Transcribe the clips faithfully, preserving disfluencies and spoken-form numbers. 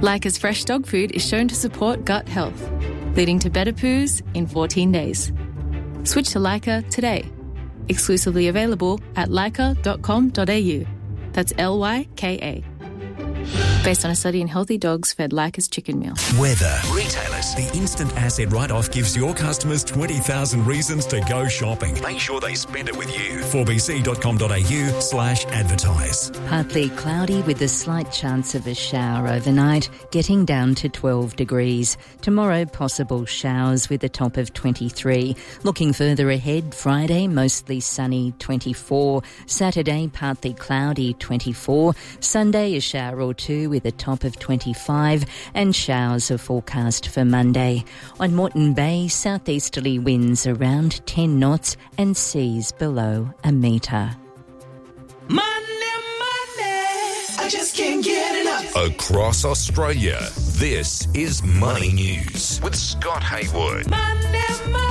Lyca's fresh dog food is shown to support gut health, leading to better poos in fourteen days. Switch to Lyca today. Exclusively available at lyca dot com dot a u. That's L Y K A. Based on a study in healthy dogs fed Lyca's chicken meal. Weather. Retailers. The instant asset write-off gives your customers twenty thousand reasons to go shopping. Make sure they spend it with you. four b c dot com dot a u slash advertise. Partly cloudy with a slight chance of a shower overnight, getting down to twelve degrees. Tomorrow, possible showers with a top of twenty-three. Looking further ahead, Friday, mostly sunny, twenty-four. Saturday, partly cloudy, twenty-four. Sunday, a shower or two with a top of twenty-five, and showers are forecast for Monday. On Moreton Bay, southeasterly winds around ten knots and seas below a metre. Money, money, I just can't get enough. Across Australia, this is Money News with Scott Haywood. Money, money.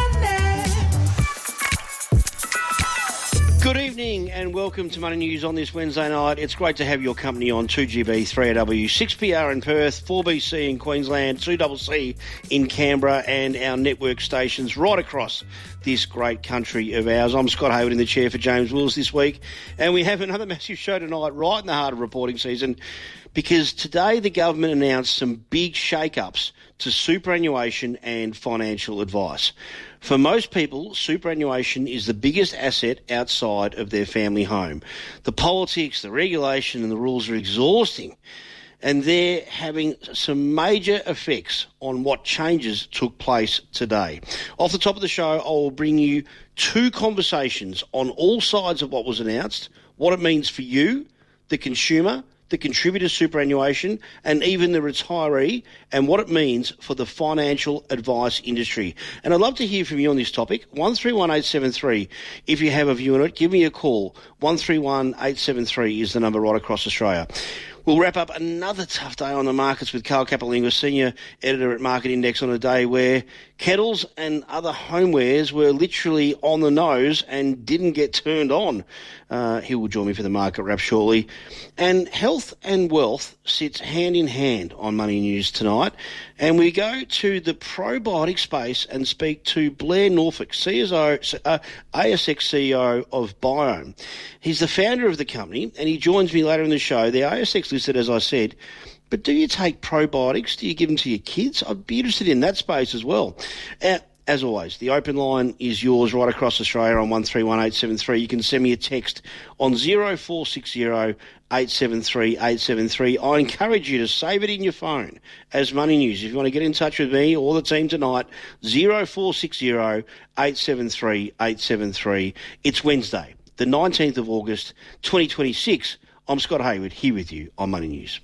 Good evening and welcome to Money News on this Wednesday night. It's great to have your company on two G B, three A W, six P R in Perth, four B C in Queensland, two C C in Canberra, and our network stations right across this great country of ours. I'm Scott Haywood in the chair for James Wills this week, and we have another massive show tonight right in the heart of reporting season, because today the government announced some big shake-ups to superannuation and financial advice. For most people, superannuation is the biggest asset outside of their family home. The politics, the regulation and the rules are exhausting, and they're having some major effects on what changes took place today. Off the top of the show, I will bring you two conversations on all sides of what was announced, what it means for you, the consumer, the contributor superannuation, and even the retiree, and what it means for the financial advice industry. And I'd love to hear from you on this topic. one three one eight seven three. If you have a view on it, give me a call. one three one eight seven three is the number right across Australia. We'll wrap up another tough day on the markets with Carl Capolingua, Senior Editor at Market Index, on a day where kettles and other homewares were literally on the nose and didn't get turned on. Uh, he will join me for the market wrap shortly. And health and wealth sits hand in hand on Money News tonight. And we go to the probiotic space and speak to Blair Norfolk, C S O, uh, A S X C E O of Biome. He's the founder of the company, and he joins me later in the show. The A S X listed, as I said, but do you take probiotics? Do you give them to your kids? I'd be interested in that space as well. Uh, As always, the open line is yours right across Australia on one three one eight seven three. You can send me a text on zero four six zero eight seven three eight seven three. I encourage you to save it in your phone as Money News. If you want to get in touch with me or the team tonight, zero four six zero eight seven three eight seven three. It's Wednesday, the nineteenth of August, twenty twenty-six. I'm Scott Haywood, here with you on Money News.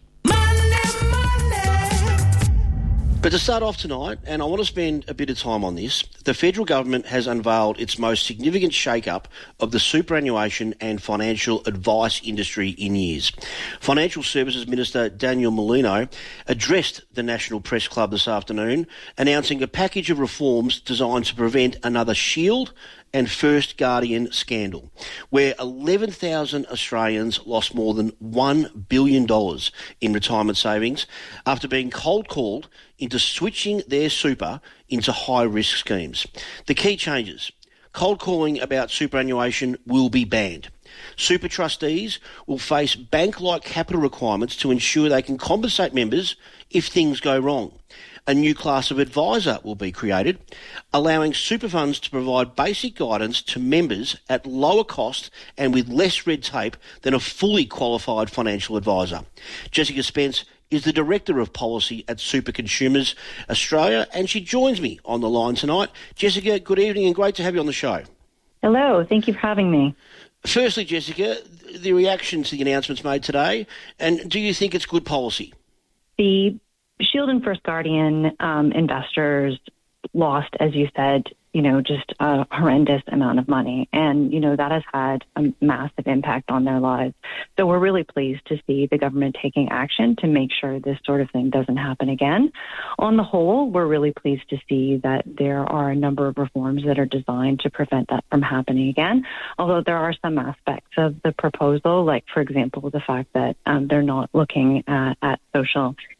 But to start off tonight, and I want to spend a bit of time on this, the federal government has unveiled its most significant shake-up of the superannuation and financial advice industry in years. Financial Services Minister Daniel Molino addressed the National Press Club this afternoon, announcing a package of reforms designed to prevent another Shield and First Guardian scandal, where eleven thousand Australians lost more than one billion dollars in retirement savings after being cold-called into switching their super into high-risk schemes. The key changes: cold calling about superannuation will be banned. Super trustees will face bank-like capital requirements to ensure they can compensate members if things go wrong. A new class of advisor will be created, allowing super funds to provide basic guidance to members at lower cost and with less red tape than a fully qualified financial advisor. Jessica Spence is the Director of Policy at Super Consumers Australia, and she joins me on the line tonight. Jessica, good evening and great to have you on the show. Hello, thank you for having me. Firstly, Jessica, the reaction to the announcements made today, and do you think it's good policy? The Shield and First Guardian um, investors lost, as you said, you know, just a horrendous amount of money. And, you know, that has had a massive impact on their lives. So we're really pleased to see the government taking action to make sure this sort of thing doesn't happen again. On the whole, we're really pleased to see that there are a number of reforms that are designed to prevent that from happening again. Although there are some aspects of the proposal, like, for example, the fact that um, they're not looking at, at social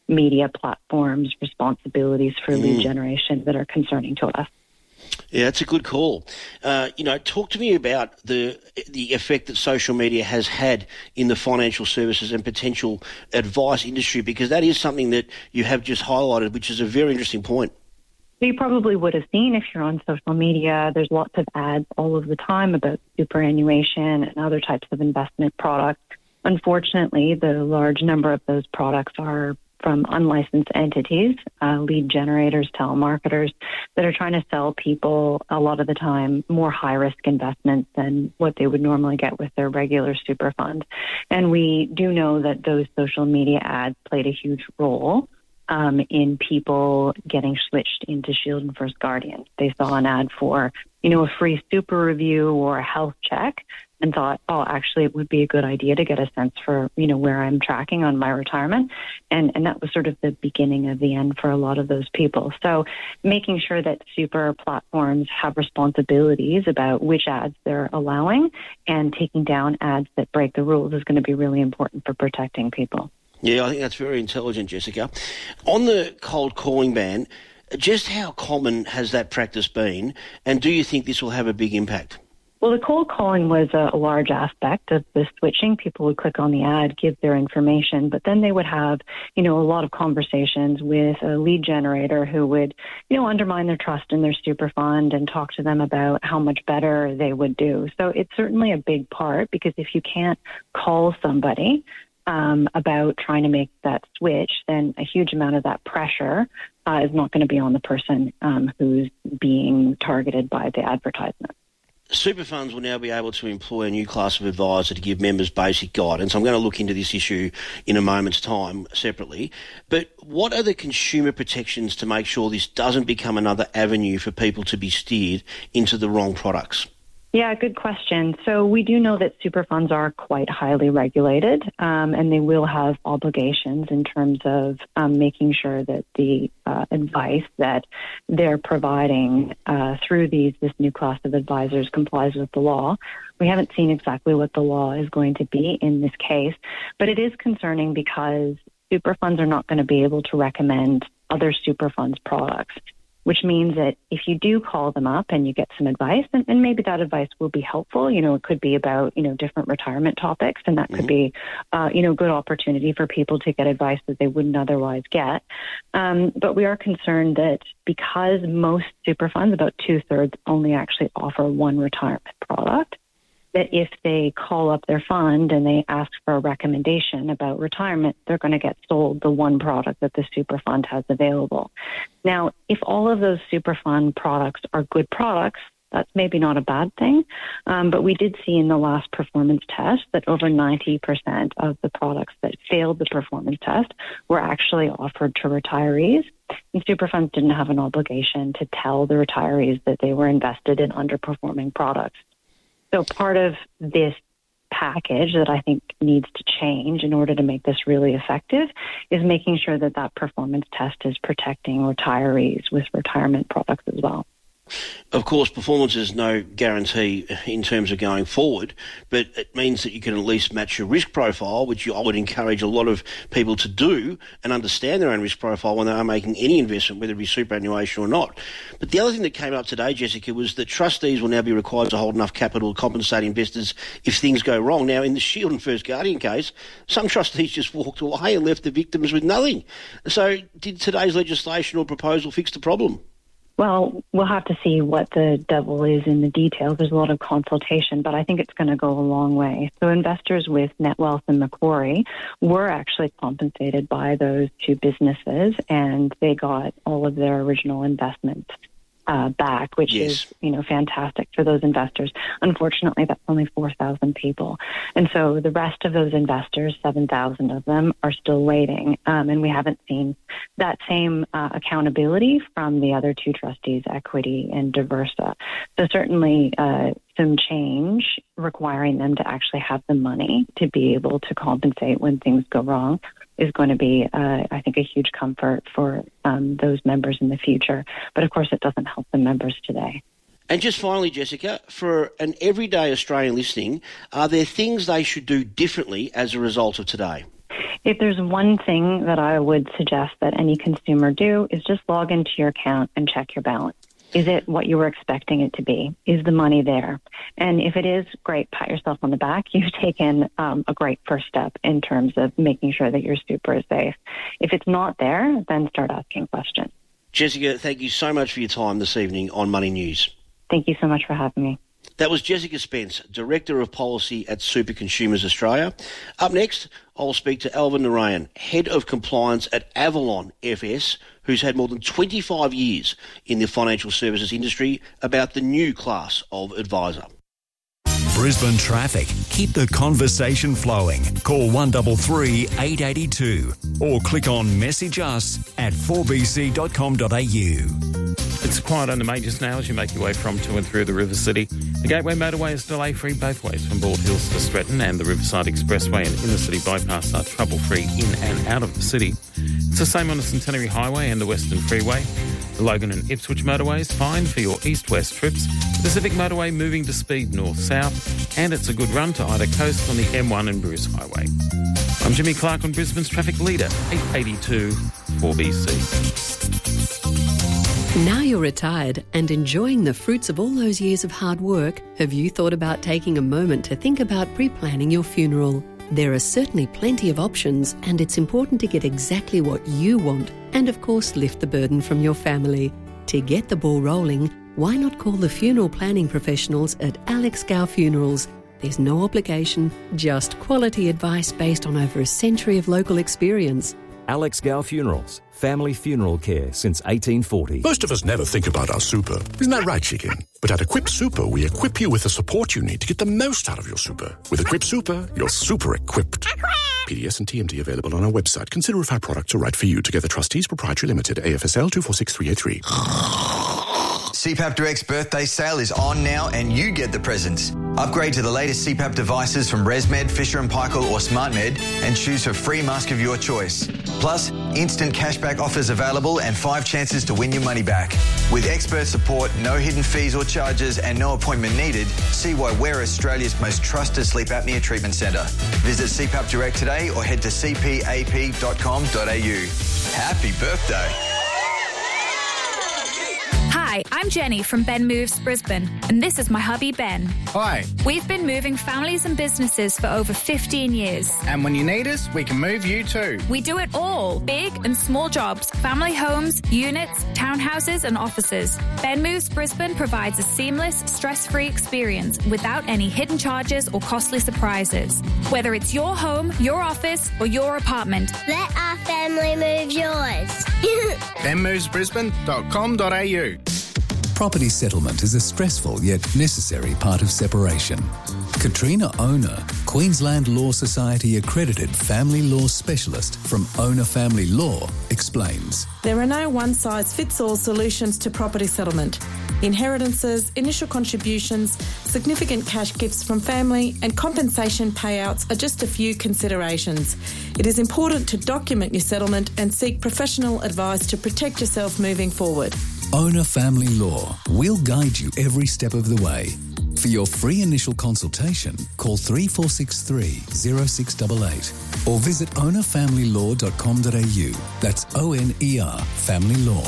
media platforms' responsibilities for Mm. lead generation that are concerning to us. Yeah, that's a good call. Uh, you know, talk to me about the the effect that social media has had in the financial services and potential advice industry, because that is something that you have just highlighted, which is a very interesting point. So you probably would have seen if you're on social media, there's lots of ads all of the time about superannuation and other types of investment products. Unfortunately, the large number of those products are from unlicensed entities, uh, lead generators, telemarketers that are trying to sell people a lot of the time more high-risk investments than what they would normally get with their regular super fund. And we do know that those social media ads played a huge role um, in people getting switched into Shield and First Guardian. They saw an ad for, you know, a free super review or a health check, and thought, oh, actually, it would be a good idea to get a sense for, you know, where I'm tracking on my retirement. And, and that was sort of the beginning of the end for a lot of those people. So making sure that super platforms have responsibilities about which ads they're allowing and taking down ads that break the rules is going to be really important for protecting people. Yeah, I think that's very intelligent, Jessica. On the cold calling ban, just how common has that practice been, and do you think this will have a big impact? Well, the cold calling was a large aspect of the switching. People would click on the ad, give their information, but then they would have, you know, a lot of conversations with a lead generator who would, you know, undermine their trust in their super fund and talk to them about how much better they would do. So it's certainly a big part, because if you can't call somebody um, about trying to make that switch, then a huge amount of that pressure uh, is not going to be on the person um, who's being targeted by the advertisement. Super funds will now be able to employ a new class of advisor to give members basic guidance. I'm going to look into this issue in a moment's time separately. But what are the consumer protections to make sure this doesn't become another avenue for people to be steered into the wrong products? Yeah, good question. So we do know that super funds are quite highly regulated, um, and they will have obligations in terms of um, making sure that the uh, advice that they're providing uh, through these this new class of advisors complies with the law. We haven't seen exactly what the law is going to be in this case, but it is concerning because super funds are not going to be able to recommend other super funds products, which means that if you do call them up and you get some advice, and, and maybe that advice will be helpful, you know, it could be about, you know, different retirement topics, and that mm-hmm. could be, uh, you know, good opportunity for people to get advice that they wouldn't otherwise get. Um, but we are concerned that because most super funds, about two-thirds, only actually offer one retirement product, that if they call up their fund and they ask for a recommendation about retirement, they're going to get sold the one product that the super fund has available. Now, if all of those super fund products are good products, that's maybe not a bad thing. Um, but we did see in the last performance test that over ninety percent of the products that failed the performance test were actually offered to retirees. And super funds didn't have an obligation to tell the retirees that they were invested in underperforming products. So part of this package that I think needs to change in order to make this really effective is making sure that that performance test is protecting retirees with retirement products as well. Of course, performance is no guarantee in terms of going forward, but it means that you can at least match your risk profile, which I would encourage a lot of people to do and understand their own risk profile when they are making any investment, whether it be superannuation or not. But the other thing that came up today, Jessica, was that trustees will now be required to hold enough capital to compensate investors if things go wrong. Now, in the Shield and First Guardian case, some trustees just walked away and left the victims with nothing. So did today's legislation or proposal fix the problem? Well, we'll have to see what the devil is in the details. There's a lot of consultation, but I think it's going to go a long way. So investors with NetWealth and Macquarie were actually compensated by those two businesses, and they got all of their original investments uh, back, which yes. is, you know, fantastic for those investors. Unfortunately, that's only four thousand people. And so the rest of those investors, seven thousand of them, are still waiting. Um, and we haven't seen that same uh, accountability from the other two trustees, Equity and Diversa. So certainly uh, some change requiring them to actually have the money to be able to compensate when things go wrong is going to be, uh, I think, a huge comfort for um, those members in the future. But of course, it doesn't help the members today. And just finally, Jessica, for an everyday Australian listening, are there things they should do differently as a result of today? If there's one thing that I would suggest that any consumer do is just log into your account and check your balance. Is it what you were expecting it to be? Is the money there? And if it is, great, pat yourself on the back. You've taken um, a great first step in terms of making sure that your super is safe. If it's not there, then start asking questions. Jessica, thank you so much for your time this evening on Money News. Thank you so much for having me. That was Jessica Spence, Director of Policy at Super Consumers Australia. Up next, I'll speak to Alvin Narayan, Head of Compliance at Avalon F S, who's had more than twenty-five years in the financial services industry, about the new class of advisor. Brisbane traffic. Keep the conversation flowing. Call one three three, eight eight two or click on message us at four b c dot com dot a u. It's quiet on the majors now as you make your way from to and through the River City. The Gateway Motorway is delay-free both ways from Bald Hills to Stretton, and the Riverside Expressway and Inner City Bypass are trouble-free in and out of the city. It's the same on the Centenary Highway and the Western Freeway. The Logan and Ipswich Motorway is fine for your east-west trips. The Pacific Motorway moving to speed north-south, and it's a good run to either coast on the M one and Bruce Highway. I'm Jimmy Clark on Brisbane's Traffic Leader, eight eighty-two four B C. Now you're retired and enjoying the fruits of all those years of hard work, have you thought about taking a moment to think about pre-planning your funeral? There are certainly plenty of options, and it's important to get exactly what you want and, of course, lift the burden from your family. To get the ball rolling, why not call the funeral planning professionals at Alex Gow Funerals? There's no obligation, just quality advice based on over a century of local experience. Alex Gow Funerals, family funeral care since eighteen forty. Most of us never think about our super. Isn't that right, Chicken? But at Equip Super, we equip you with the support you need to get the most out of your super. With Equip Super, you're super equipped. P D S and T M T available on our website. Consider if our products are right for you. Together Trustees Proprietary Limited, A F S L two four six three eight three. C PAP Direct's birthday sale is on now and you get the presents. Upgrade to the latest C PAP devices from ResMed, Fisher and Paykel or SmartMed and choose a free mask of your choice. Plus, instant cashback offers available and five chances to win your money back. With expert support, no hidden fees or charges and no appointment needed, see why we're Australia's most trusted sleep apnea treatment centre. Visit C PAP Direct today or head to c p a p dot com dot a u. Happy birthday. Hi, I'm Jenny from Ben Moves Brisbane, and this is my hubby Ben. Hi. We've been moving families and businesses for over fifteen years. And when you need us, we can move you too. We do it all, big and small jobs, family homes, units, townhouses and offices. Ben Moves Brisbane provides a seamless, stress-free experience without any hidden charges or costly surprises. Whether it's your home, your office or your apartment. Let our family move yours. ben moves brisbane dot com dot a u. Property settlement is a stressful yet necessary part of separation. Katrina Owner, Queensland Law Society accredited family law specialist from Owner Family Law, explains. There are no one-size-fits-all solutions to property settlement. Inheritances, initial contributions, significant cash gifts from family and compensation payouts are just a few considerations. It is important to document your settlement and seek professional advice to protect yourself moving forward. Owner Family Law. We'll guide you every step of the way. For your free initial consultation, call three four six three, zero six eight eight or visit owner family law dot com dot a u. That's O N E R Family Law.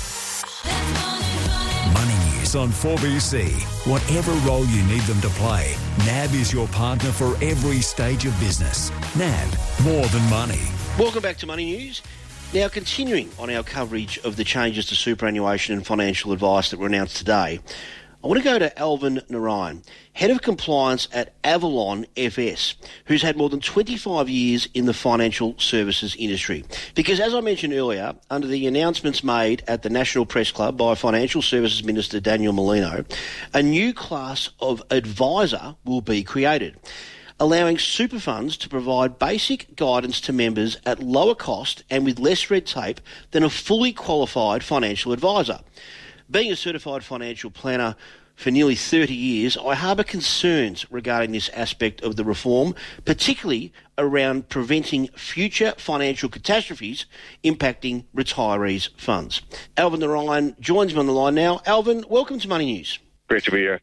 Money News on four B C. Whatever role you need them to play, N A B is your partner for every stage of business. N A B, more than money. Welcome back to Money News. Now, continuing on our coverage of the changes to superannuation and financial advice that were announced today, I want to go to Alvin Narayan, Head of Compliance at Avalon F S, who's had more than twenty-five years in the financial services industry. Because, as I mentioned earlier, under the announcements made at the National Press Club by Financial Services Minister Daniel Molino, a new class of advisor will be created, allowing super funds to provide basic guidance to members at lower cost and with less red tape than a fully qualified financial advisor. Being a certified financial planner for nearly thirty years, I harbour concerns regarding this aspect of the reform, particularly around preventing future financial catastrophes impacting retirees' funds. Alvin Narayan joins me on the line now. Alvin, welcome to Money News. Great to be here.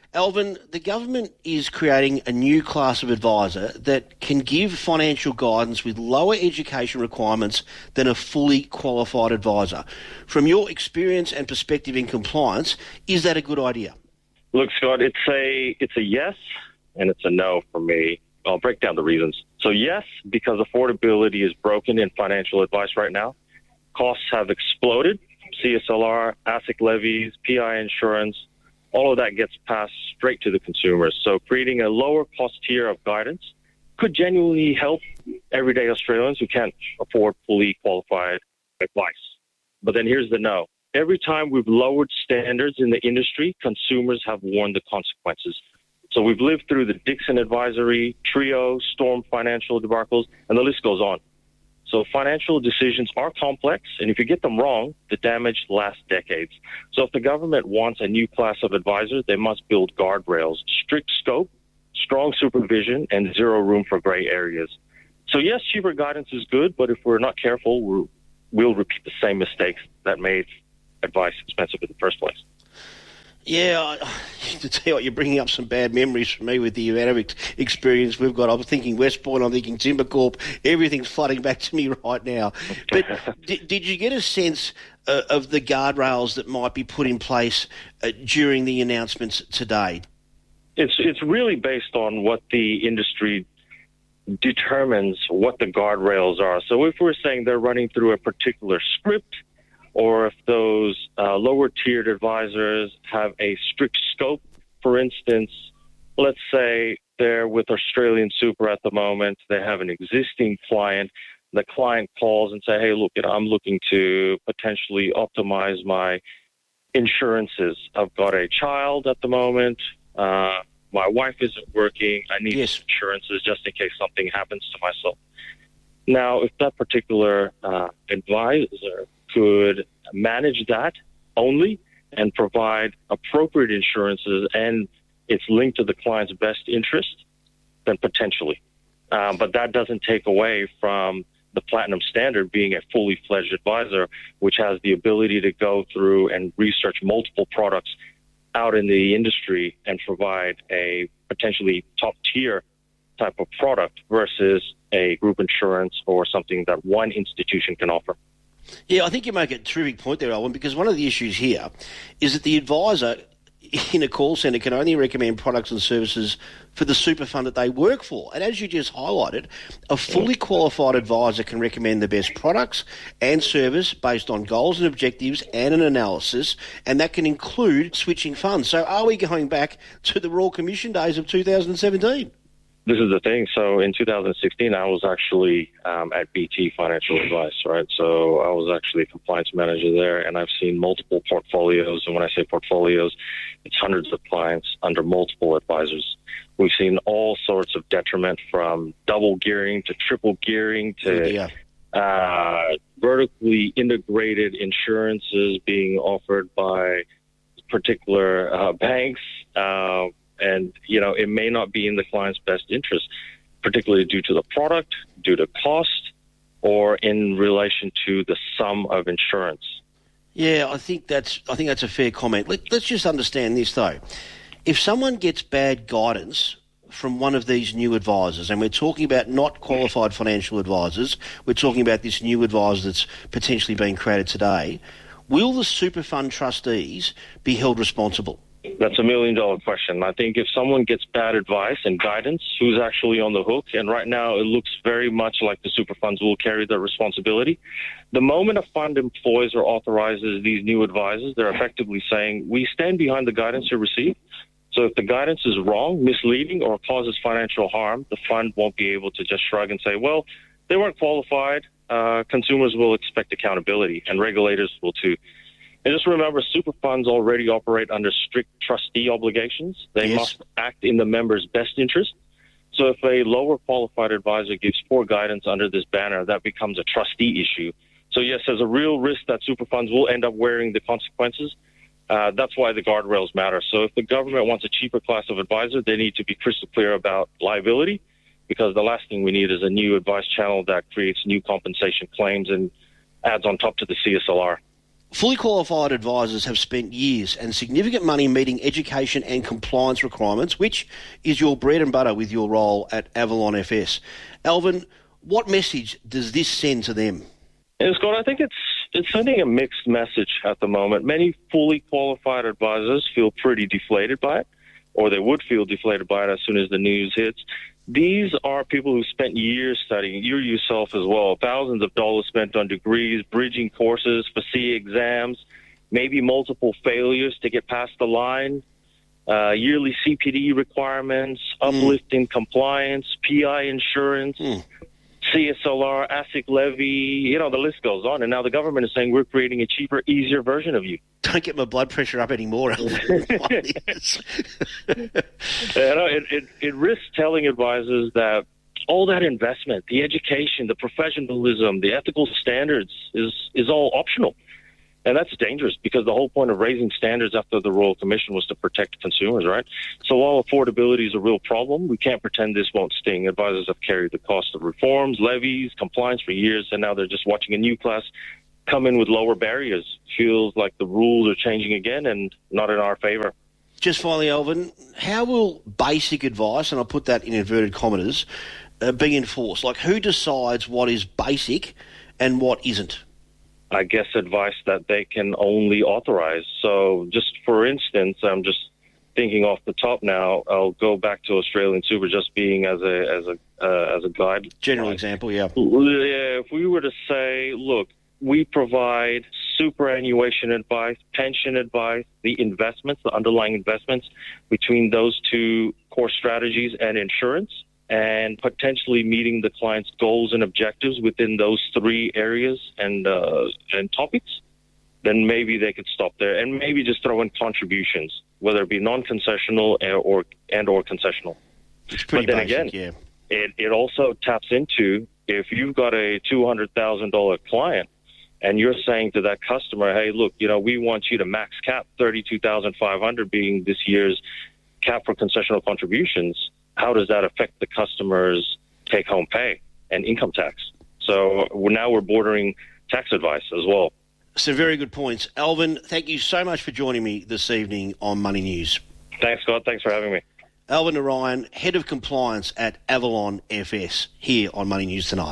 Alvin, the government is creating a new class of advisor that can give financial guidance with lower education requirements than a fully qualified advisor. From your experience and perspective in compliance, is that a good idea? Look, Scott, it's a it's a yes and it's a no for me. I'll break down the reasons. So yes, because affordability is broken in financial advice right now. Costs have exploded. C S L R, ASIC levies, P I insurance, all of that gets passed straight to the consumers. So creating a lower cost tier of guidance could genuinely help everyday Australians who can't afford fully qualified advice. But then here's the no. Every time we've lowered standards in the industry, consumers have worn the consequences. So we've lived through the Dixon Advisory, Trio, Storm financial debacles, and the list goes on. So financial decisions are complex, and if you get them wrong, the damage lasts decades. So if the government wants a new class of advisors, they must build guardrails, strict scope, strong supervision, and zero room for gray areas. So yes, cheaper guidance is good, but if we're not careful, we're, we'll repeat the same mistakes that made advice expensive in the first place. Yeah, I, to tell you what, you're bringing up some bad memories for me with the amount of ex- experience we've got. I'm thinking West Point, I'm thinking Timbercorp, everything's flooding back to me right now. But did, did you get a sense uh, of the guardrails that might be put in place uh, during the announcements today? It's it's really based on what the industry determines what the guardrails are. So if we're saying they're running through a particular script, or if those uh, lower-tiered advisors have a strict scope. For instance, let's say they're with Australian Super at the moment. They have an existing client. The client calls and say, hey, look, I'm looking to potentially optimize my insurances. I've got a child at the moment. Uh, my wife isn't working. I need yes. insurances just in case something happens to myself. Now, if that particular uh, advisor could manage that only and provide appropriate insurances and it's linked to the client's best interest, then potentially. Um, but that doesn't take away from the Platinum Standard being a fully fledged advisor, which has the ability to go through and research multiple products out in the industry and provide a potentially top tier type of product versus a group insurance or something that one institution can offer. Yeah, I think you make a terrific point there, Alvin, because one of the issues here is that the advisor in a call centre can only recommend products and services for the super fund that they work for. And as you just highlighted, a fully qualified advisor can recommend the best products and service based on goals and objectives and an analysis, and that can include switching funds. So are we going back to the Royal Commission days of two thousand seventeen? This is the thing. So in two thousand sixteen, I was actually um, at B T Financial Advice, right? So I was actually a compliance manager there, and I've seen multiple portfolios. And when I say portfolios, it's hundreds of clients under multiple advisors. We've seen all sorts of detriment from double gearing to triple gearing to yeah. uh, vertically integrated insurances being offered by particular uh, banks. Uh, And, you know, it may not be in the client's best interest, particularly due to the product, due to cost, or in relation to the sum of insurance. Yeah, I think that's I think that's a fair comment. Let, let's just understand this, though. If someone gets bad guidance from one of these new advisors, and we're talking about not qualified financial advisors, we're talking about this new advisor that's potentially being created today, will the super fund trustees be held responsible? That's a million dollar question. I think if someone gets bad advice and guidance, who's actually on the hook? And right now it looks very much like the super funds will carry that responsibility. The moment a fund employs or authorizes these new advisors, they're effectively saying, we stand behind the guidance you receive. So if the guidance is wrong, misleading, or causes financial harm, the fund won't be able to just shrug and say, well, they weren't qualified. Uh, consumers will expect accountability, and regulators will too. And just remember, super funds already operate under strict trustee obligations. They yes. must act in the member's best interest. So if a lower qualified advisor gives poor guidance under this banner, that becomes a trustee issue. So yes, there's a real risk that super funds will end up wearing the consequences. Uh, that's why the guardrails matter. So if the government wants a cheaper class of advisor, they need to be crystal clear about liability, because the last thing we need is a new advice channel that creates new compensation claims and adds on top to the C S L R. Fully qualified advisors have spent years and significant money meeting education and compliance requirements, which is your bread and butter with your role at Avalon F S. Alvin, what message does this send to them? Yeah, Scott, I think it's it's sending a mixed message at the moment. Many fully qualified advisors feel pretty deflated by it, or they would feel deflated by it as soon as the news hits. These are people who spent years studying, you yourself as well, thousands of dollars spent on degrees, bridging courses for C exams, maybe multiple failures to get past the line, uh, yearly C P D requirements, uplifting mm. compliance, P I insurance, mm. C S L R, ASIC levy, you know, the list goes on. And now the government is saying we're creating a cheaper, easier version of you. Don't get my blood pressure up anymore. you know, it, it, it risks telling advisors that all that investment, the education, the professionalism, the ethical standards is, is all optional. And that's dangerous because the whole point of raising standards after the Royal Commission was to protect consumers, right? So while affordability is a real problem, we can't pretend this won't sting. Advisors have carried the cost of reforms, levies, compliance for years, and now they're just watching a new class come in with lower barriers. Feels like the rules are changing again and not in our favour. Just finally, Alvin, how will basic advice, and I'll put that in inverted commas, uh, be enforced? Like, who decides what is basic and what isn't? I guess advice that they can only authorize. So just for instance, I'm just thinking off the top now, I'll go back to Australian Super just being as a as a uh, as a guide. General example, yeah. Yeah, if we were to say, look, we provide superannuation advice, pension advice, the investments, the underlying investments between those two core strategies and insurance, and potentially meeting the client's goals and objectives within those three areas and uh, and topics, then maybe they could stop there and maybe just throw in contributions, whether it be non-concessional and or, and or concessional. It's pretty but then basic, again, yeah. it, it also taps into if you've got a two hundred thousand dollars client and you're saying to that customer, hey, look, you know, we want you to max cap thirty-two thousand five hundred dollars being this year's cap for concessional contributions. How does that affect the customer's take-home pay and income tax? So we're, now we're bordering tax advice as well. Some very good points. Alvin, thank you so much for joining me this evening on Money News. Thanks, Scott. Thanks for having me. Alvin Narayan, Head of Compliance at Avalon F S, here on Money News Tonight.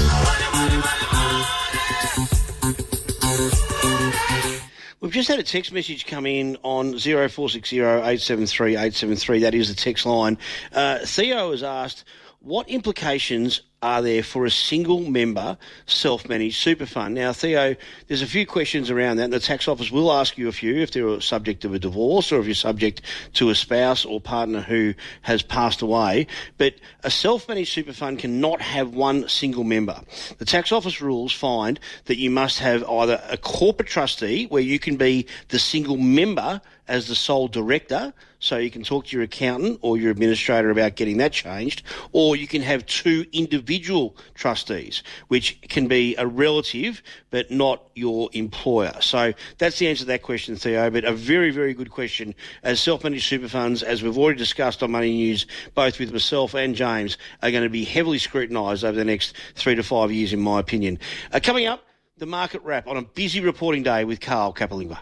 We've just had a text message come in on zero four six zero eight seven three eight seven three. That is the text line. Uh, Theo has asked, what implications are there for a single member self-managed super fund? Now, Theo, there's a few questions around that, and the tax office will ask you a few if they're a subject of a divorce or if you're subject to a spouse or partner who has passed away. But a self-managed super fund cannot have one single member. The tax office rules find that you must have either a corporate trustee where you can be the single member as the sole director, so you can talk to your accountant or your administrator about getting that changed, or you can have two individual trustees, which can be a relative but not your employer. So that's the answer to that question, Theo, but a very, very good question. As self-managed super funds, as we've already discussed on Money News, both with myself and James, are going to be heavily scrutinised over the next three to five years, in my opinion. Uh, coming up, the market wrap on a busy reporting day with Carl Capalingua.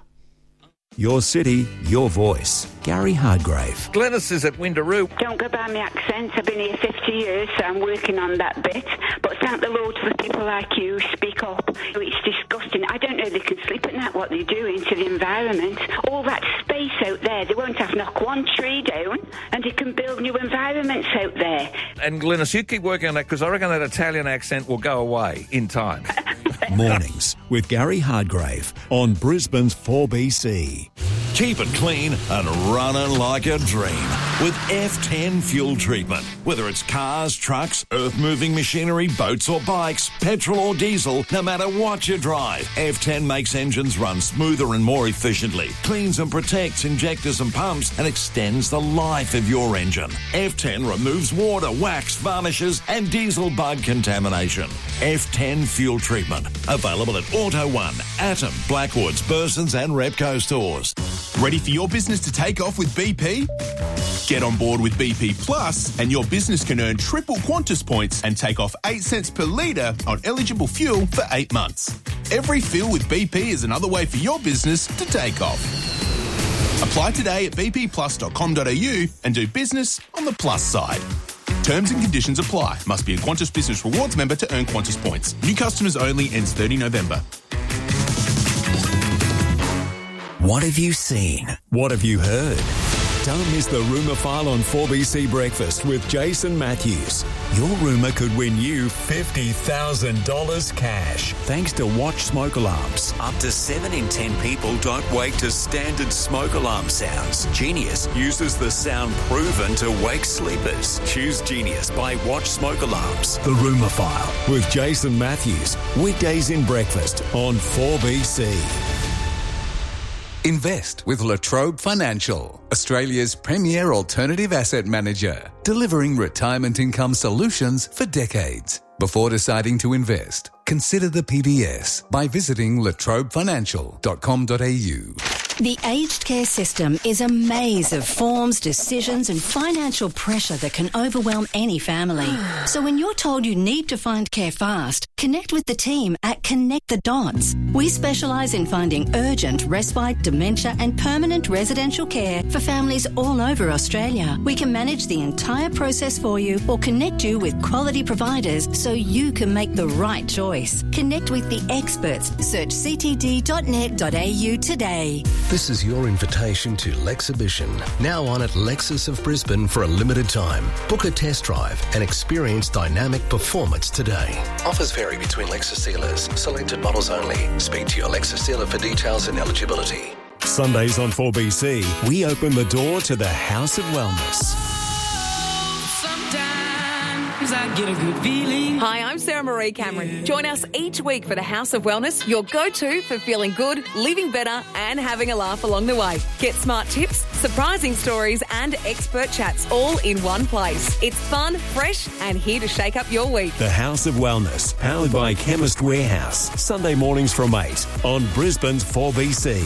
Your city, your voice. Gary Hardgrave. Glenys is at Windaroo. Don't go by my accent. I've been here fifty years, so I'm working on that bit. But thank the Lord for people like you who speak up. It's disgusting. I don't know if they can sleep at night, what they're doing to the environment. All that space out there, they won't have knock one tree down, and they can build new environments out there. And Glenys, you keep working on that, because I reckon that Italian accent will go away in time. Mornings with Gary Hardgrave on Brisbane's four B C. Keep it clean and running like a dream with F ten fuel treatment. Whether it's cars, trucks, earth-moving machinery, boats or bikes, petrol or diesel, no matter what you drive, F ten makes engines run smoother and more efficiently, cleans and protects injectors and pumps, and extends the life of your engine. F ten removes water, wax, varnishes, and diesel bug contamination. F ten fuel treatment. Available at Auto One, Atom, Blackwoods, Burson's and Repco stores. Ready for your business to take off with B P? Get on board with B P Plus and your business can earn triple Qantas points and take off eight cents per litre on eligible fuel for eight months. Every fill with B P is another way for your business to take off. Apply today at b p plus dot com dot a u and do business on the plus side. Terms and conditions apply. Must be a Qantas Business Rewards member to earn Qantas points. New customers only, ends thirtieth of November. What have you seen? What have you heard? Don't miss the Rumour File on four B C Breakfast with Jason Matthews. Your rumour could win you fifty thousand dollars cash thanks to Watch Smoke Alarms. Up to seven in ten people don't wake to standard smoke alarm sounds. Genius uses the sound proven to wake sleepers. Choose Genius by Watch Smoke Alarms. The Rumour File with Jason Matthews. Weekdays in breakfast on four B C. Invest with La Trobe Financial, Australia's premier alternative asset manager, delivering retirement income solutions for decades. Before deciding to invest, consider the P D S by visiting la trobe financial dot com dot a u. The aged care system is a maze of forms, decisions and financial pressure that can overwhelm any family. So when you're told you need to find care fast, connect with the team at Connect the Dots. We specialise in finding urgent, respite, dementia and permanent residential care for families all over Australia. We can manage the entire process for you or connect you with quality providers so you can make the right choice. Connect with the experts. Search c t d dot net dot a u today. This is your invitation to Lexhibition, now on at Lexus of Brisbane for a limited time. Book a test drive and experience dynamic performance today. Offers vary between Lexus dealers. Selected models only. Speak to your Lexus dealer for details and eligibility. Sundays on four B C, we open the door to the House of Wellness. I get a good feeling. Hi, I'm Sarah Marie Cameron. Join us each week for the House of Wellness, your go-to for feeling good, living better and having a laugh along the way. Get smart tips, surprising stories and expert chats all in one place. It's fun, fresh and here to shake up your week. The House of Wellness, powered by Chemist Warehouse. Sunday mornings from eight on Brisbane's four B C.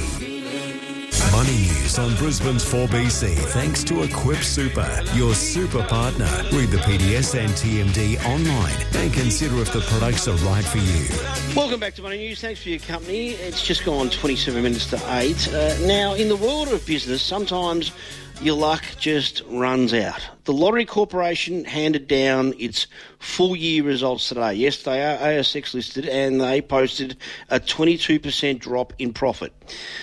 Money news on Brisbane's four B C thanks to Equip Super, your super partner. Read the P D S and T M D online and consider if the products are right for you. Welcome back to Money News. Thanks for your company. It's just gone twenty-seven minutes to eight. Uh, now, in the world of business, sometimes your luck just runs out. The Lottery Corporation handed down its full year results today. Yes, they are A S X listed and they posted a twenty-two percent drop in profit.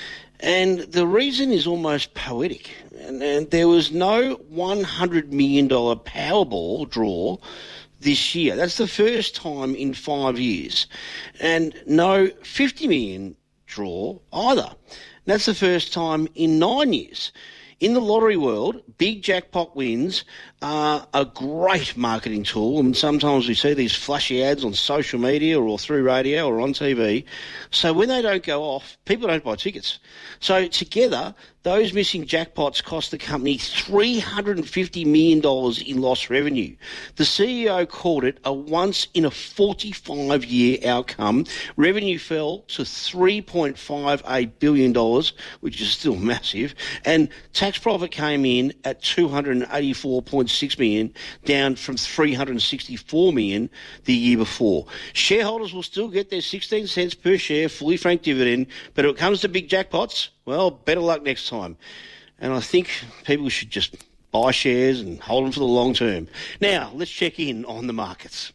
And the reason is almost poetic. And, and there was no one hundred million dollars Powerball draw this year. That's the first time in five years. And no fifty million dollars draw either. That's the first time in nine years. In the lottery world, big jackpot wins are a great marketing tool. And sometimes we see these flashy ads on social media or through radio or on T V. So when they don't go off, people don't buy tickets. So together, those missing jackpots cost the company three hundred fifty million dollars in lost revenue. The C E O called it a once-in-a-forty-five year outcome. Revenue fell to three point five eight billion dollars, which is still massive, and tax profit came in at two hundred eighty-four point six million dollars, down from three hundred sixty-four million dollars the year before. Shareholders will still get their sixteen cents per share fully franked dividend, but when it comes to big jackpots, well, better luck next time. And I think people should just buy shares and hold them for the long term. Now, let's check in on the markets.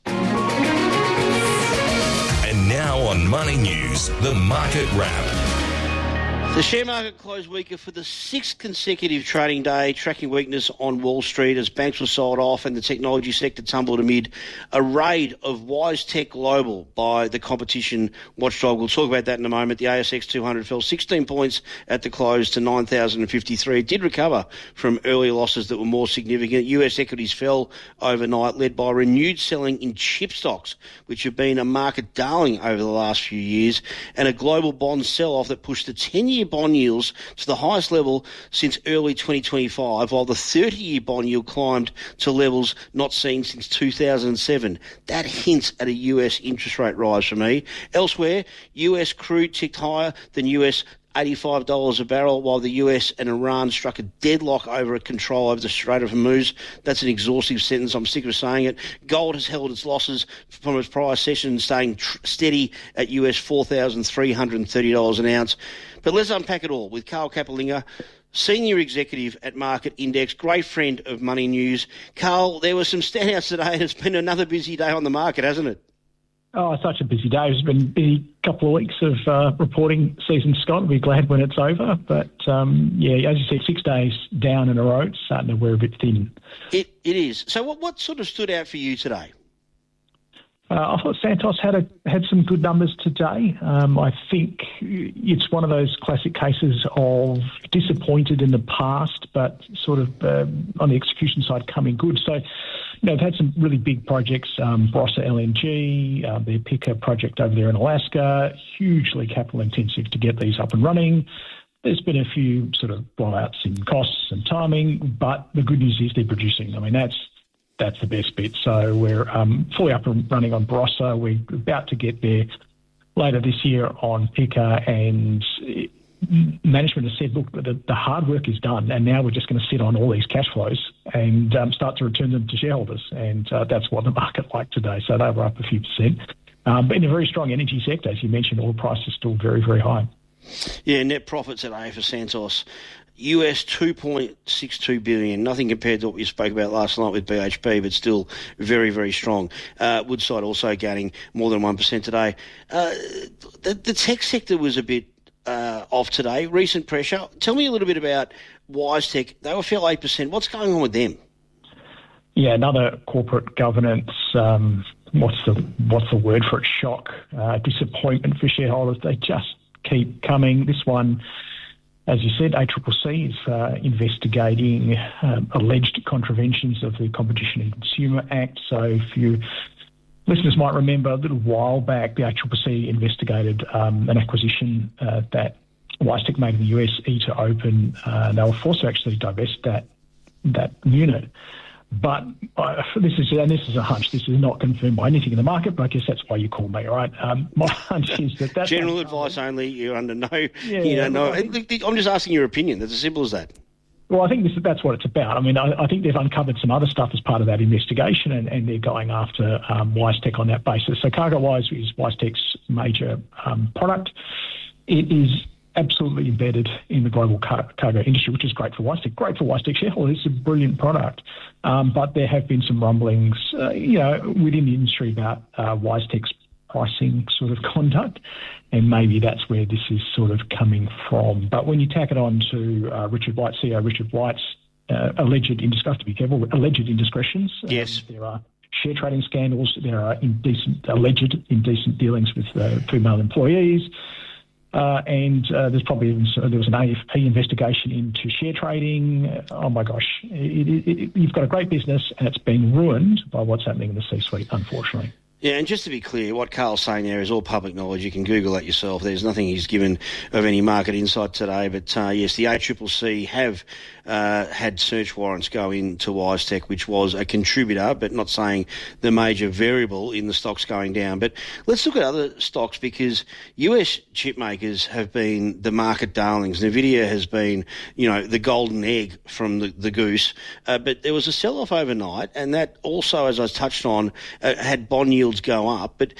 And now on Money News, the Market Wrap. The share market closed weaker for the sixth consecutive trading day, tracking weakness on Wall Street as banks were sold off and the technology sector tumbled amid a raid of WiseTech Global by the competition watchdog. We'll talk about that in a moment. The A S X two hundred fell sixteen points at the close to nine thousand fifty-three. It did recover from earlier losses that were more significant. U S equities fell overnight, led by renewed selling in chip stocks, which have been a market darling over the last few years, and a global bond sell-off that pushed the ten-year bond yields to the highest level since early twenty twenty-five, while the thirty-year bond yield climbed to levels not seen since two thousand seven. That hints at a U S interest rate rise for me. Elsewhere, U S crude ticked higher than U S eighty-five dollars a barrel, while the U S and Iran struck a deadlock over a control over the Strait of Hormuz. That's an exhaustive sentence. I'm sick of saying it. Gold has held its losses from its prior session, staying tr- steady at U S four thousand three hundred thirty dollars an ounce. But let's unpack it all with Carl Capolinger, Senior Executive at Market Index, great friend of Money News. Carl, there were some standouts today. It's been another busy day on the market, hasn't it? Oh, such a busy day. It's been a busy couple of weeks of uh, reporting season, Scott. We'll be glad when it's over. But, um, yeah, as you said, six days down in a row. It's starting to wear a bit thin. It It is. So what, what sort of stood out for you today? Uh, I thought Santos had a, had some good numbers today. Um, I think it's one of those classic cases of disappointed in the past, but sort of uh, on the execution side coming good. So, you know, they've had some really big projects, um, Barossa L N G, uh, their Pikka project over there in Alaska, hugely capital intensive to get these up and running. There's been a few sort of blowouts in costs and timing, but the good news is they're producing. I mean, that's That's the best bit. So we're um, fully up and running on Barossa. We're about to get there later this year on Pikka, and management has said, look, the, the hard work is done, and now we're just going to sit on all these cash flows and um, start to return them to shareholders. And uh, that's what the market liked today. So they were up a few percent. Um, but in a very strong energy sector, as you mentioned, oil price is still very, very high. Yeah, net profit today for Santos, U S two point six two billion dollars, nothing compared to what we spoke about last night with B H P, but still very, very strong. Uh, Woodside also gaining more than one percent today. Uh, the, the tech sector was a bit uh, off today, recent pressure. Tell me a little bit about WiseTech. They were fell eight percent. What's going on with them? Yeah, another corporate governance, um, what's the what's the word for it, shock, uh, disappointment for shareholders. They just keep coming. This one, as you said, A C C C is uh, investigating um, alleged contraventions of the Competition and Consumer Act. So if you listeners might remember, a little while back, the A C C C investigated um, an acquisition uh, that WiseTech made in the U S, E to Open. Uh, they were forced to actually divest that that unit. But uh, this is and this is a hunch. This is not confirmed by anything in the market, but I guess that's why you call me, right? Um, my hunch is that that's general advice only. You're under no. Yeah, you don't know. I think, I'm just asking your opinion. That's as simple as that. Well, I think this, that's what it's about. I mean, I, I think they've uncovered some other stuff as part of that investigation, and, and they're going after um, WiseTech on that basis. So CargoWise is WiseTech's major um, product. It is absolutely embedded in the global car- cargo industry, which is great for WiseTech. Great for WiseTech shareholders. It's a brilliant product. Um, but there have been some rumblings, uh, you know, within the industry about uh, WiseTech's pricing sort of conduct, and maybe that's where this is sort of coming from. But when you tack it on to uh, Richard White, C E O Richard White's uh, alleged indiscretions, have to be careful, alleged indiscretions. Yes. Um, there are share trading scandals. There are indecent, alleged indecent dealings with uh, female employees. Uh, and uh, there's probably even, uh, there was an A F P investigation into share trading. Uh, oh my gosh, it, it, it, you've got a great business and it's been ruined by what's happening in the C-suite, unfortunately. Yeah, and just to be clear, what Carl's saying there is all public knowledge. You can Google that yourself. There's nothing he's given of any market insight today. But, uh, yes, the A C C C have uh, had search warrants go into WiseTech, which was a contributor, but not saying the major variable in the stocks going down. But let's look at other stocks, because U S chip makers have been the market darlings. NVIDIA has been, you know, the golden egg from the, the goose. Uh, but there was a sell-off overnight, and that also, as I touched on, uh, had bond yields go up. But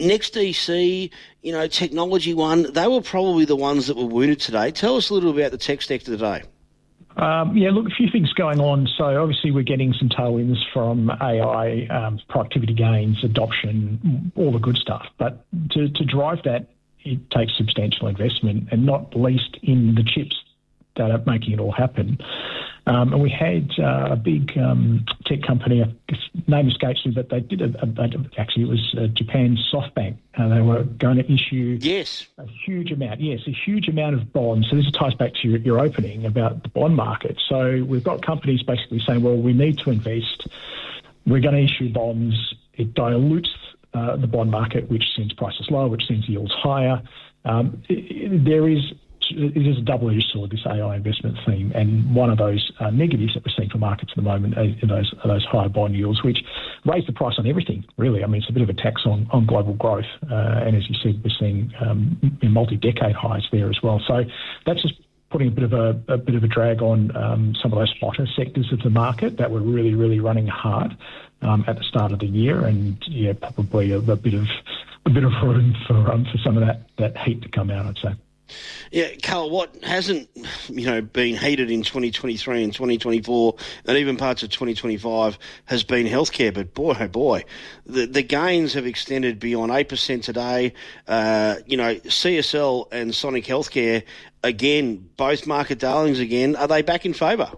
NextDC, you know, Technology One, they were probably the ones that were wounded today. Tell us a little about the tech sector today. Um, yeah, look, a few things going on. So obviously we're getting some tailwinds from A I, um, productivity gains, adoption, all the good stuff. But to, to drive that, it takes substantial investment, and not least in the chips that are making it all happen. Um, and we had uh, a big um, tech company, name escapes me, but they did a, a, a actually it was uh, Japan's SoftBank. Uh, they were going to issue yes a huge amount, yes, a huge amount of bonds. So this ties back to your, your opening about the bond market. So we've got companies basically saying, well, we need to invest. We're going to issue bonds. It dilutes uh, the bond market, which sends prices lower, which sends yields higher. Um, it, it, there is it is a double-edged sword, this A I investment theme, and one of those uh, negatives that we're seeing for markets at the moment are, are those are those higher bond yields, which raise the price on everything, really. I mean, it's a bit of a tax on, on global growth, uh, and as you said, we're seeing um, multi-decade highs there as well. So that's just putting a bit of a, a bit of a drag on um, some of those hotter sectors of the market that were really, really running hard um, at the start of the year, and yeah, probably a, a bit of a bit of room for um, for some of that, that heat to come out, I'd say. Yeah, Carl, what hasn't, you know, been heated in twenty twenty-three and twenty twenty-four and even parts of twenty twenty-five has been healthcare. But boy, oh boy, the, the gains have extended beyond eight percent today. Uh, you know, C S L and Sonic Healthcare, again, both market darlings again. Are they back in favour?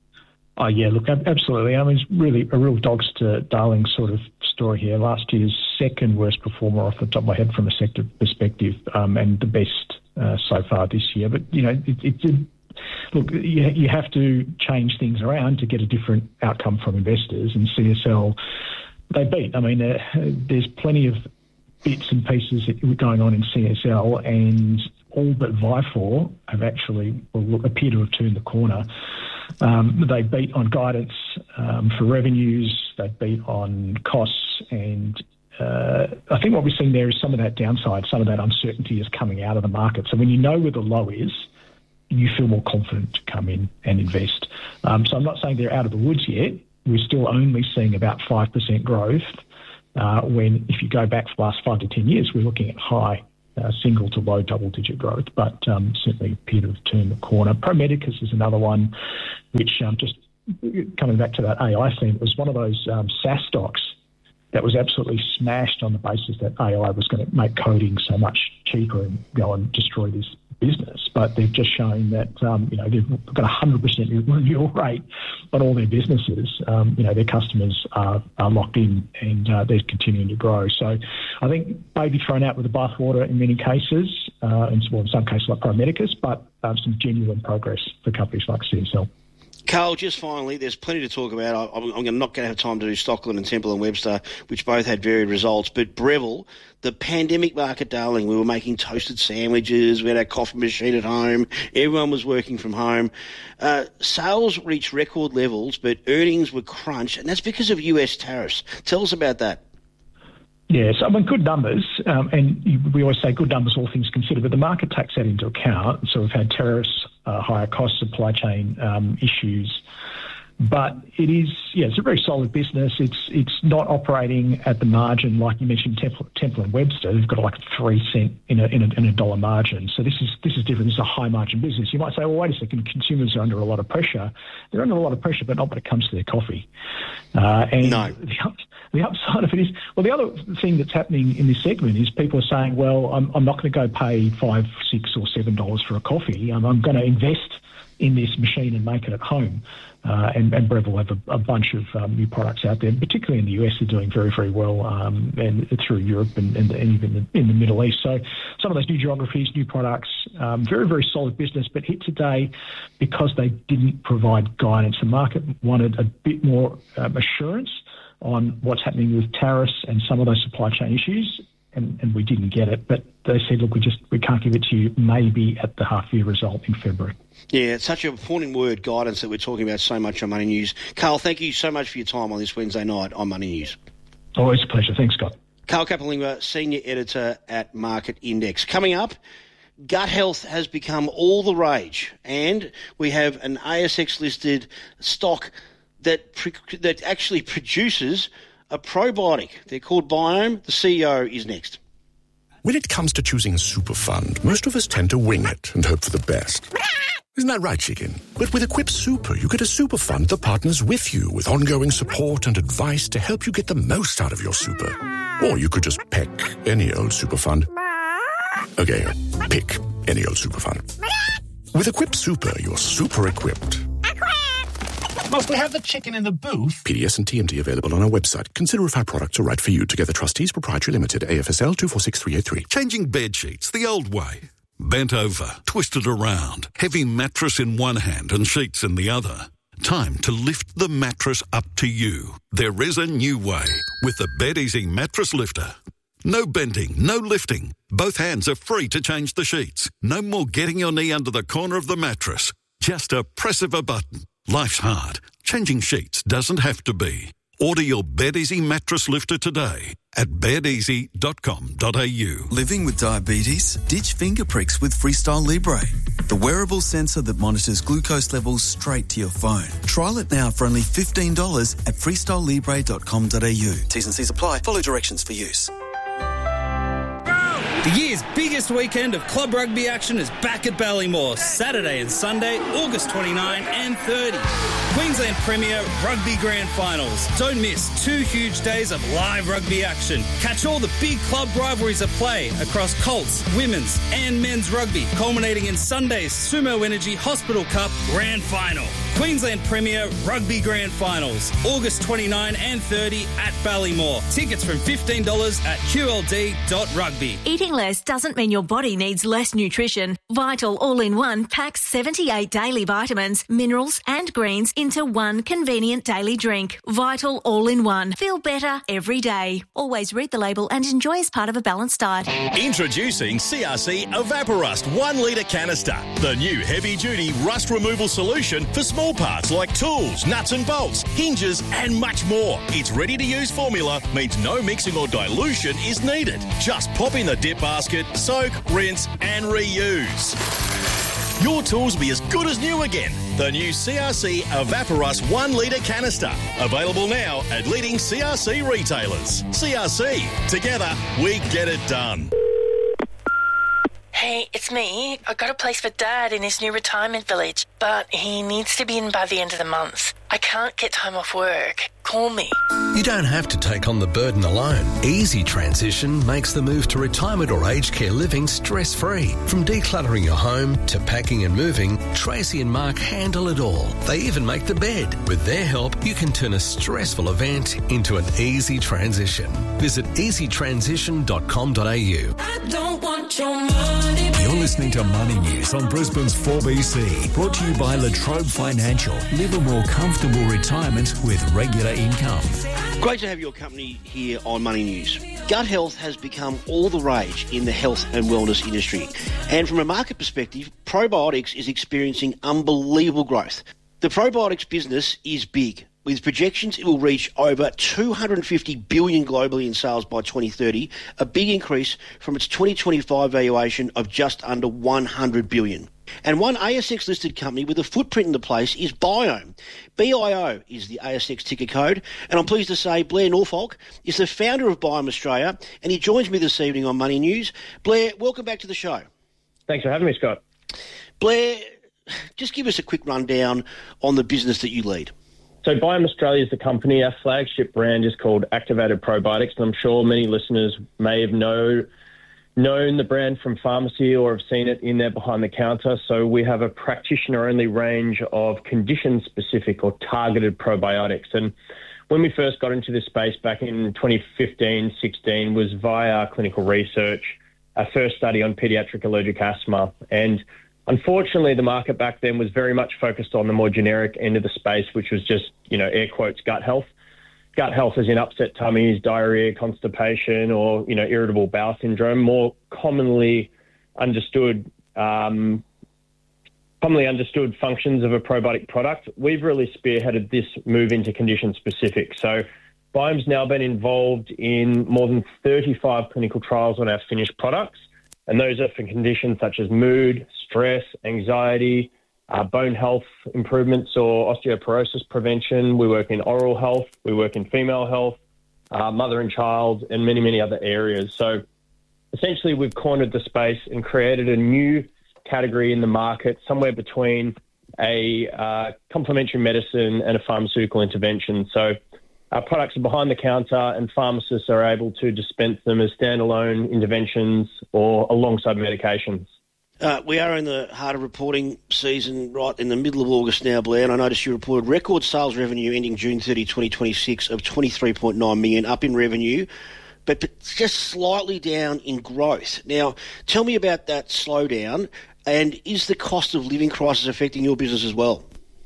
Oh, yeah, look, absolutely. I mean, it's really a real dogs to darlings sort of story here. Last year's second worst performer off the top of my head from a sector perspective, um, and the best uh, so far this year. But, you know, it, it did. Look, you, you have to change things around to get a different outcome from investors, and C S L, they beat. I mean, uh, there's plenty of bits and pieces going on in C S L, and all but Vifor have actually well, appear to have turned the corner. Um, they beat on guidance um, for revenues, they beat on costs, and uh, I think what we're seeing there is some of that downside, some of that uncertainty is coming out of the market. So when you know where the low is, you feel more confident to come in and invest. Um, so I'm not saying they're out of the woods yet. We're still only seeing about five percent growth uh, when, if you go back for the last five to ten years, we're looking at high Uh, single to low double-digit growth, but um, certainly appear to have turned the corner. Pro-Medicus is another one, which um, just coming back to that A I theme, it was one of those um, SaaS stocks that was absolutely smashed on the basis that A I was going to make coding so much cheaper and go and destroy this business. But they've just shown that, um, you know, they've got a one hundred percent renewal rate on all their businesses. Um, you know, their customers are, are locked in and uh, they're continuing to grow. So I think baby thrown out with the bathwater in many cases, uh, and well, in some cases like Pro-Medicus, but um, some genuine progress for companies like C S L. Carl, just finally, there's plenty to talk about. I, I'm, I'm not going to have time to do Stockland and Temple and Webster, which both had varied results. But Breville, the pandemic market darling, we were making toasted sandwiches, we had our coffee machine at home, everyone was working from home. Uh, sales reached record levels, but earnings were crunched, and that's because of U S tariffs. Tell us about that. Yeah, so I mean, good numbers, um, and we always say good numbers, all things considered, but the market takes that into account. So we've had tariffs, uh, higher cost supply chain um, issues, but it is, yeah, it's a very solid business. It's it's not operating at the margin like you mentioned, Temple, Temple and Webster. They've got like a three cent in a, in a in a dollar margin. So this is this is different. This is a high margin business. You might say, well, wait a second, consumers are under a lot of pressure. They're under a lot of pressure, but not when it comes to their coffee. Uh, and no. the, up, the upside of it is, well, the other thing that's happening in this segment is people are saying, well, I'm, I'm not going to go pay five, six, or seven dollars for a coffee. I'm, I'm going to invest in this machine and make it at home. Uh, and, and Breville have a, a bunch of um, new products out there, particularly in the U S, they're doing very, very well, um, and through Europe and, and, and even in the Middle East. So some of those new geographies, new products, um, very, very solid business, but hit today because they didn't provide guidance. The market wanted a bit more um, assurance on what's happening with tariffs and some of those supply chain issues, and, and we didn't get it. But they said, look, we just we can't give it to you maybe at the half-year result in February. Yeah, it's such an important word, guidance, that we're talking about so much on Money News. Carl, thank you so much for your time on this Wednesday night on Money News. Always a pleasure. Thanks, Scott. Carl Capolingua, Senior Editor at Market Index. Coming up, gut health has become all the rage, and we have an A S X-listed stock that that actually produces a probiotic. They're called Biome. The C E O is next. When it comes to choosing a super fund, most of us tend to wing it and hope for the best. Isn't that right, chicken? But with Equip Super, you get a super fund that partners with you with ongoing support and advice to help you get the most out of your super. Or you could just pick any old super fund. Okay, pick any old super fund. With Equip Super, you're super equipped. Must we have the chicken in the booth? P D S and T M D available on our website. Consider if our products are right for you. Together Trustees Proprietary Limited, A F S L two four six three eight three. Changing bed sheets the old way. Bent over, twisted around, heavy mattress in one hand and sheets in the other. Time to lift the mattress up to you. There is a new way with the Bed Easy Mattress Lifter. No bending, no lifting. Both hands are free to change the sheets. No more getting your knee under the corner of the mattress. Just a press of a button. Life's hard. Changing sheets doesn't have to be. Order your BedEasy mattress lifter today at bed easy dot com dot a u. Living with diabetes? Ditch finger pricks with Freestyle Libre, the wearable sensor that monitors glucose levels straight to your phone. Trial it now for only fifteen dollars at freestyle libre dot com dot a u. T's and C's apply. Follow directions for use. The year's biggest weekend of club rugby action is back at Ballymore, Saturday and Sunday, August twenty-ninth and thirtieth. Queensland Premier Rugby Grand Finals. Don't miss two huge days of live rugby action. Catch all the big club rivalries at play across Colts, women's and men's rugby, culminating in Sunday's Sumo Energy Hospital Cup Grand Final. Queensland Premier Rugby Grand Finals, August twenty-ninth and thirtieth at Ballymore. Tickets from fifteen dollars at q l d dot rugby. Eating less doesn't mean your body needs less nutrition. Vital All-in-One packs seventy-eight daily vitamins, minerals and greens into one convenient daily drink. Vital All-in-One. Feel better every day. Always read the label and enjoy as part of a balanced diet. Introducing C R C Evaporust one litre canister, the new heavy-duty rust removal solution for small parts like tools, nuts and bolts, hinges and much more. Its ready-to-use formula means no mixing or dilution is needed. Just pop in the dip basket, soak, rinse and reuse. Your tools will be as good as new again. The new C R C Evaporust one litre canister. Available now at leading C R C retailers. C R C. Together, we get it done. Hey, it's me. I got a place for Dad in his new retirement village, but he needs to be in by the end of the month. I can't get time off work. Call me. You don't have to take on the burden alone. Easy Transition makes the move to retirement or aged care living stress-free. From decluttering your home to packing and moving, Tracy and Mark handle it all. They even make the bed. With their help, you can turn a stressful event into an easy transition. Visit easy transition dot com dot a u. I don't want your money. You're listening to Money News on Brisbane's four B C, brought to you by Latrobe Financial. Live a more comfortable retirement with regular income. Great to have your company here on Money News. Gut health has become all the rage in the health and wellness industry. And from a market perspective, probiotics is experiencing unbelievable growth. The probiotics business is big. With projections, it will reach over two hundred fifty billion dollars globally in sales by twenty thirty, a big increase from its twenty twenty-five valuation of just under one hundred billion dollars. And one A S X-listed company with a footprint in the place is Biome. B I O is the A S X ticker code, and I'm pleased to say Blair Norfolk is the founder of Biome Australia, and he joins me this evening on Money News. Blair, welcome back to the show. Thanks for having me, Scott. Blair, just give us a quick rundown on the business that you lead. So Biome Australia is the company. Our flagship brand is called Activated Probiotics, and I'm sure many listeners may have know, known the brand from pharmacy or have seen it in there behind the counter. So we have a practitioner-only range of condition-specific or targeted probiotics. And when we first got into this space back in twenty fifteen sixteen was via clinical research, our first study on pediatric allergic asthma. And unfortunately, the market back then was very much focused on the more generic end of the space, which was just, you know, air quotes, gut health. Gut health as in upset tummies, diarrhea, constipation, or, you know, irritable bowel syndrome, more commonly understood, um, commonly understood functions of a probiotic product. We've really spearheaded this move into condition specific. So Biome's now been involved in more than thirty-five clinical trials on our finished products. And those are for conditions such as mood, stress, anxiety, uh, bone health improvements or osteoporosis prevention. We work in oral health. We work in female health, uh, mother and child, and many, many other areas. So essentially we've cornered the space and created a new category in the market, somewhere between a uh, complementary medicine and a pharmaceutical intervention. So our products are behind the counter and pharmacists are able to dispense them as standalone interventions or alongside medications. Uh, we are in the heart of reporting season, right in the middle of August now, Blair, and I noticed you reported record sales revenue ending June thirtieth, twenty twenty-six of twenty-three point nine million dollars, up in revenue, but, but just slightly down in growth. Now, tell me about that slowdown, and is the cost of living crisis affecting your business as well?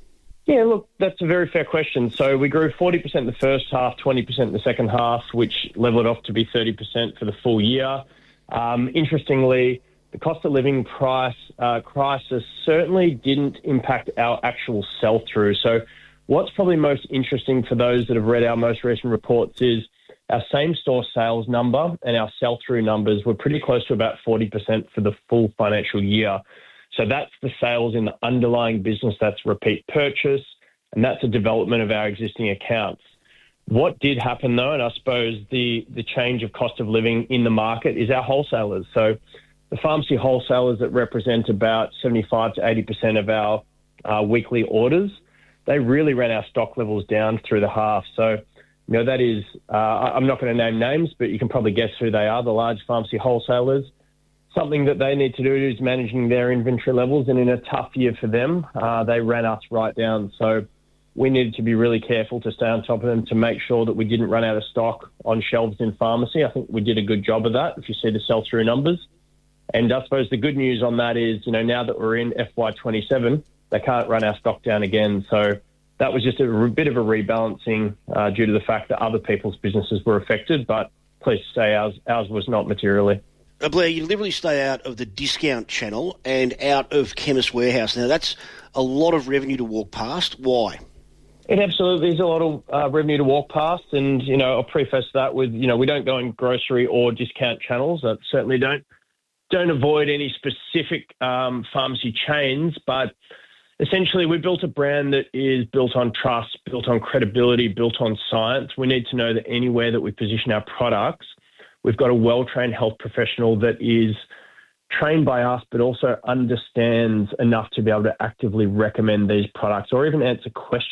Yeah, look, that's a very fair question. So we grew forty percent in the first half, twenty percent in the second half, which levelled off to be thirty percent for the full year. Um, interestingly, the cost of living price uh, crisis certainly didn't impact our actual sell-through. So what's probably most interesting for those that have read our most recent reports is our same-store sales number and our sell-through numbers were pretty close to about forty percent for the full financial year. So that's the sales in the underlying business, that's repeat purchase, and that's a development of our existing accounts. What did happen, though, and I suppose the, the change of cost of living in the market, is our wholesalers. So the pharmacy wholesalers that represent about seventy-five to eighty percent of our uh, weekly orders, they really ran our stock levels down through the half. So, you know, that is, uh, I'm not going to name names, but you can probably guess who they are, the large pharmacy wholesalers. Something that they need to do is managing their inventory levels, and in a tough year for them, uh, they ran us right down. So we needed to be really careful to stay on top of them to make sure that we didn't run out of stock on shelves in pharmacy. I think we did a good job of that, if you see the sell-through numbers. And I suppose the good news on that is, you know, now that we're in F Y twenty-seven, they can't run our stock down again. So that was just a re- bit of a rebalancing uh, due to the fact that other people's businesses were affected, but pleased to say ours, ours was not materially. Uh, Blair, you deliberately stay out of the discount channel and out of Chemist Warehouse. Now, that's a lot of revenue to walk past. Why? It absolutely is a lot of uh, revenue to walk past, and, you know, I'll preface that with, you know, we don't go in grocery or discount channels. I certainly don't don't avoid any specific um, pharmacy chains, but essentially we built a brand that is built on trust, built on credibility, built on science. We need to know that anywhere that we position our products, we've got a well-trained health professional that is trained by us, but also understands enough to be able to actively recommend these products or even answer questions